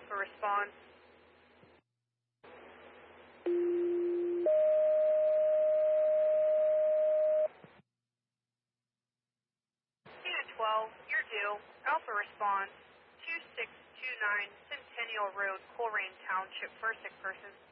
Alpha response. Unit 12, you're due. Alpha response. 2629 Centennial Road, Colerain Township for a sick person.